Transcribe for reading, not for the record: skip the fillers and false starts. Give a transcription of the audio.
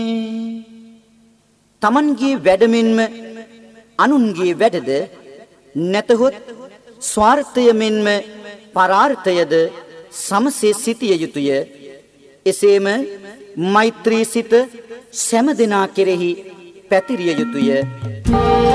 තමන්ගේ වැඩමෙන්ම අනුන්ගේ වැඩද නැතහොත් ස්වාර්ථය මෙන්ම පරාර්ථයද සමසේ සිටිය යුතුය. එසේම මෛත්‍රී සිත සෑම දෙනා කෙරෙහි පැතිරිය යුතුය.